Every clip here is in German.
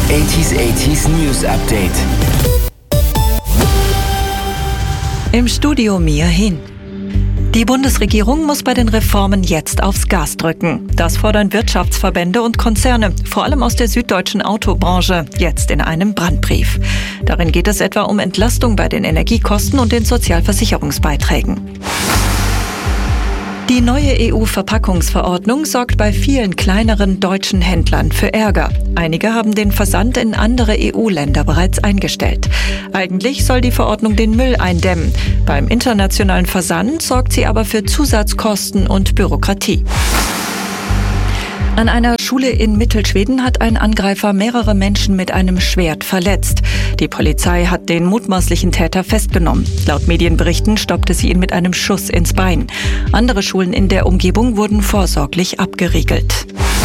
80s News Update. Im Studio Mia Hin. Die Bundesregierung muss bei den Reformen jetzt aufs Gas drücken. Das fordern Wirtschaftsverbände und Konzerne, vor allem aus der süddeutschen Autobranche, jetzt in einem Brandbrief. Darin geht es etwa um Entlastung bei den Energiekosten und den Sozialversicherungsbeiträgen. Die neue EU-Verpackungsverordnung sorgt bei vielen kleineren deutschen Händlern für Ärger. Einige haben den Versand in andere EU-Länder bereits eingestellt. Eigentlich soll die Verordnung den Müll eindämmen. Beim internationalen Versand sorgt sie aber für Zusatzkosten und Bürokratie. An einer Schule in Mittelschweden hat ein Angreifer mehrere Menschen mit einem Schwert verletzt. Die Polizei hat den mutmaßlichen Täter festgenommen. Laut Medienberichten stoppte sie ihn mit einem Schuss ins Bein. Andere Schulen in der Umgebung wurden vorsorglich abgeriegelt.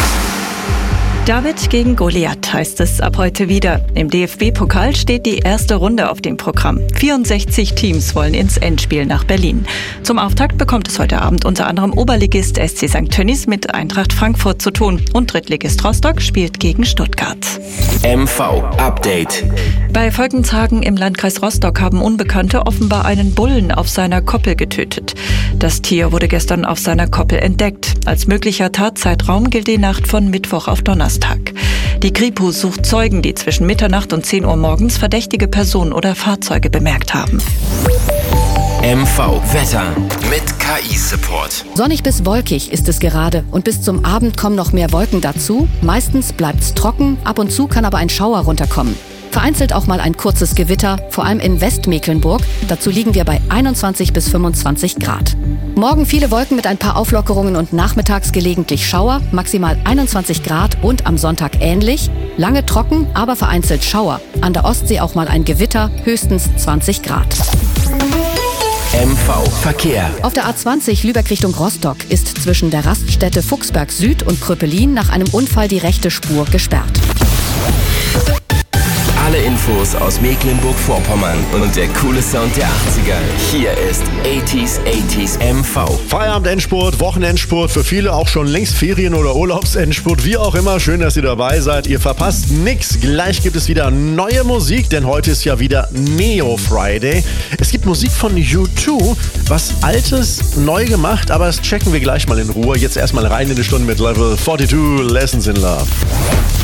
David gegen Goliath heißt es ab heute wieder. Im DFB-Pokal steht die erste Runde auf dem Programm. 64 Teams wollen ins Endspiel nach Berlin. Zum Auftakt bekommt es heute Abend unter anderem Oberligist SC St. Tönnies mit Eintracht Frankfurt zu tun. Und Drittligist Rostock spielt gegen Stuttgart. MV Update. Bei Volkenshagen im Landkreis Rostock haben Unbekannte offenbar einen Bullen auf seiner Koppel getötet. Das Tier wurde gestern auf seiner Koppel entdeckt. Als möglicher Tatzeitraum gilt die Nacht von Mittwoch auf Donnerstag. Die Kripo sucht Zeugen, die zwischen Mitternacht und 10 Uhr morgens verdächtige Personen oder Fahrzeuge bemerkt haben. MV Wetter mit KI-Support. Sonnig bis wolkig ist es gerade und bis zum Abend kommen noch mehr Wolken dazu. Meistens bleibt's trocken, ab und zu kann aber ein Schauer runterkommen. Vereinzelt auch mal ein kurzes Gewitter, vor allem in Westmecklenburg. Dazu liegen wir bei 21 bis 25 Grad. Morgen viele Wolken mit ein paar Auflockerungen und nachmittags gelegentlich Schauer, maximal 21 Grad und am Sonntag ähnlich. Lange trocken, aber vereinzelt Schauer. An der Ostsee auch mal ein Gewitter, höchstens 20 Grad. MV Verkehr. Auf der A20 Lübeck Richtung Rostock ist zwischen der Raststätte Fuchsberg Süd und Kröpelin nach einem Unfall die rechte Spur gesperrt. Alle Infos aus Mecklenburg-Vorpommern und der coole Sound der 80er. Hier ist 80s MV. Feierabend, Endspurt, Wochenendspurt, für viele auch schon längst Ferien- oder Urlaubsendspurt, wie auch immer. Schön, dass ihr dabei seid. Ihr verpasst nix. Gleich gibt es wieder neue Musik, denn heute ist ja wieder Neo Friday. Es gibt Musik von U2, was Altes neu gemacht, aber das checken wir gleich mal in Ruhe. Jetzt erstmal rein in die Stunde mit Level 42, Lessons in Love.